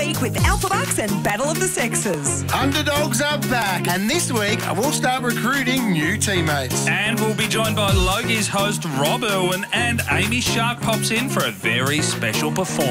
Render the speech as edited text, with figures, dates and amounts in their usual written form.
week with Alpha Bucks and Battle of the Sexes. Underdogs are back, and this week we'll start recruiting new teammates. And we'll be joined by Logie's host Rob Irwin, and Amy Shark pops in for a very special performance.